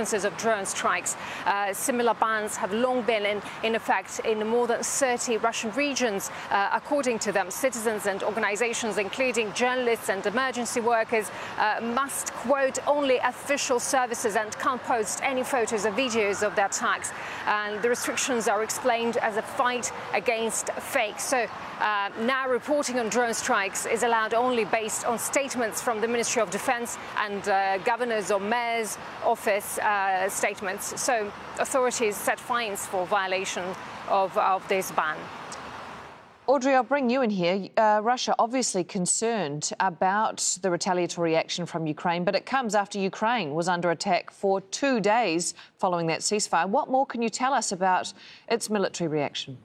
consequences of drone strikes. Similar bans have long been in effect in more than 30 Russian regions. According to them, citizens and organizations, including journalists and emergency workers, must quote only official services and can't post any photos or videos of the attacks. And the restrictions are explained as a fight against fakes. So now reporting on drone strikes is allowed only based on statements from the Ministry of Defense and governors or mayor's office statements. So authorities set fines for violation of this ban. Audrey, I'll bring you in here. Russia obviously concerned about the retaliatory action from Ukraine, but it comes after Ukraine was under attack for 2 days following that ceasefire. What more can you tell us about its military reaction?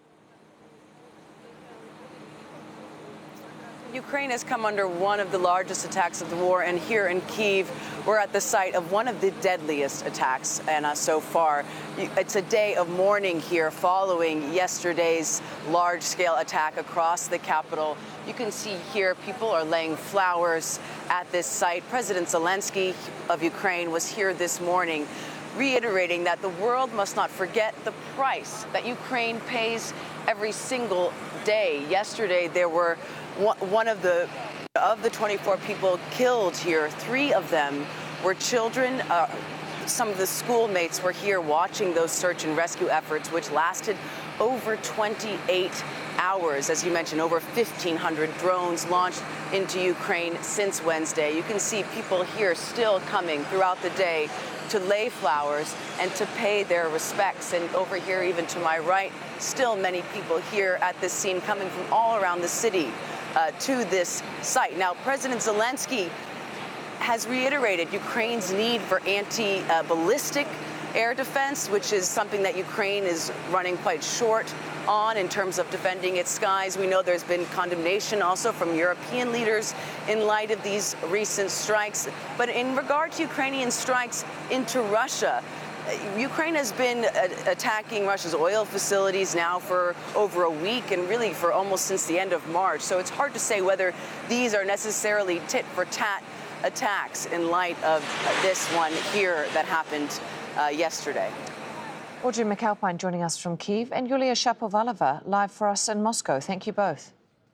Ukraine has come under one of the largest attacks of the war, and here in Kyiv, we're at the site of one of the deadliest attacks so far. It's a day of mourning here following yesterday's large-scale attack across the capital. You can see here people are laying flowers at this site. President Zelensky of Ukraine was here this morning, reiterating that the world must not forget the price that Ukraine pays every single day. Yesterday, there were one of the 24 people killed here, 3 of them were children. Some of the schoolmates were here watching those search and rescue efforts, which lasted over 28 hours. As you mentioned, over 1,500 drones launched into Ukraine since Wednesday. You can see people here still coming throughout the day to lay flowers and to pay their respects. And over here, even to my right, still many people here at this scene coming from all around the city to this site. Now, President Zelensky has reiterated Ukraine's need for anti-ballistic air defense, which is something that Ukraine is running quite short on in terms of defending its skies. We know there's been condemnation also from European leaders in light of these recent strikes. But in regard to Ukrainian strikes into Russia, Ukraine has been attacking Russia's oil facilities now for over a week and really for almost since the end of March. So it's hard to say whether these are necessarily tit-for-tat attacks in light of this one here that happened yesterday. Audrey McAlpine joining us from Kyiv, and Yulia Shapovalova live for us in Moscow. Thank you both.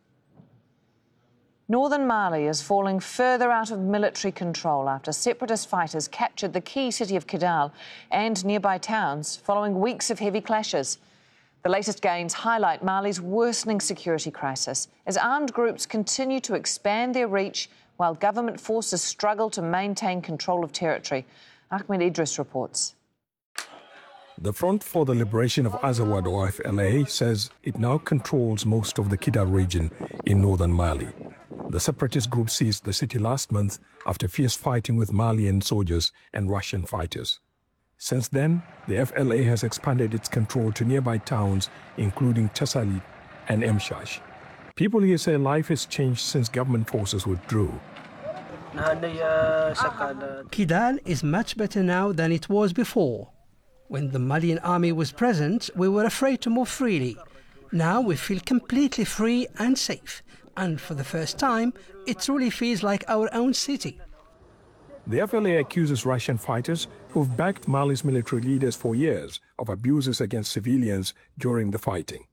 Northern Mali is falling further out of military control after separatist fighters captured the key city of Kidal and nearby towns following weeks of heavy clashes. The latest gains highlight Mali's worsening security crisis as armed groups continue to expand their reach while government forces struggle to maintain control of territory. Ahmed Idris reports. The Front for the Liberation of Azawad, or FLA, says it now controls most of the Kidal region in northern Mali. The separatist group seized the city last month after fierce fighting with Malian soldiers and Russian fighters. Since then, the FLA has expanded its control to nearby towns, including Tessalit and Emshash. People here say life has changed since government forces withdrew. Kidal is much better now than it was before. When the Malian army was present, we were afraid to move freely. Now we feel completely free and safe. And for the first time, it truly feels like our own city. The FLA accuses Russian fighters who've backed Mali's military leaders for years of abuses against civilians during the fighting.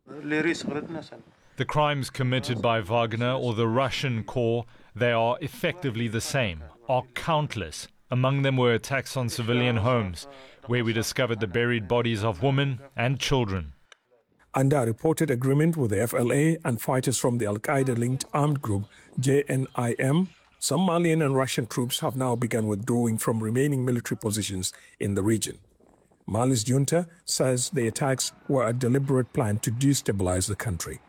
The crimes committed by Wagner or the Russian corps, they are effectively the same, are countless. Among them were attacks on civilian homes, where we discovered the buried bodies of women and children. Under a reported agreement with the FLA and fighters from the Al-Qaeda-linked armed group JNIM, some Malian and Russian troops have now begun withdrawing from remaining military positions in the region. Mali's junta says the attacks were a deliberate plan to destabilize the country.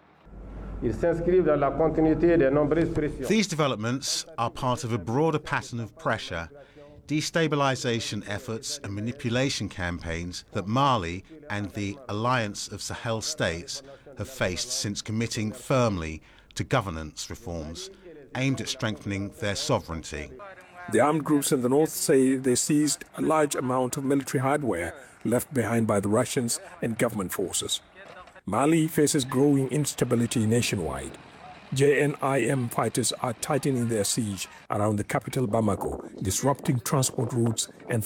These developments are part of a broader pattern of pressure, destabilization efforts and manipulation campaigns that Mali and the Alliance of Sahel States have faced since committing firmly to governance reforms aimed at strengthening their sovereignty. The armed groups in the north say they seized a large amount of military hardware left behind by the Russians and government forces. Mali faces growing instability nationwide. JNIM fighters are tightening their siege around the capital Bamako, disrupting transport routes and